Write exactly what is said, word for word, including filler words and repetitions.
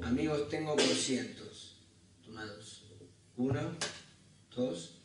Amigos, tengo por cientos. Toma dos. Uno, dos,